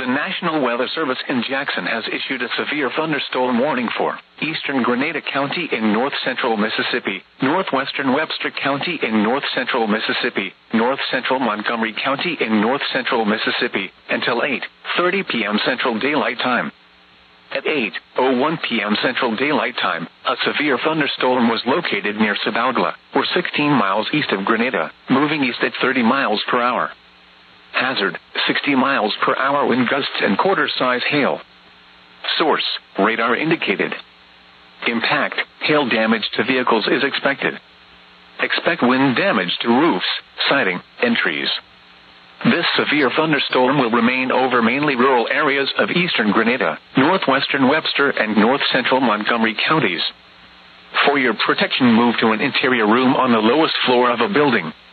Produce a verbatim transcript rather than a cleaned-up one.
National Weather Service in Jackson has issued a severe thunderstorm warning for eastern Grenada County in north-central Mississippi, northwestern Webster County in north-central Mississippi, north-central Montgomery County in north-central Mississippi, until eight thirty p.m. Central Daylight Time. At eight oh one p.m. Central Daylight Time, a severe thunderstorm was located near Sabaugle, or sixteen miles east of Grenada, moving east at thirty miles per hour. Hazard, sixty miles per hour wind gusts and quarter-size hail. Source, radar indicated. Impact, hail damage to vehicles is expected. Expect wind damage to roofs, siding, and trees. This severe thunderstorm will remain over mainly rural areas of eastern Grenada, northwestern Webster, and north-central Montgomery counties. For your protection, move to an interior room on the lowest floor of a building.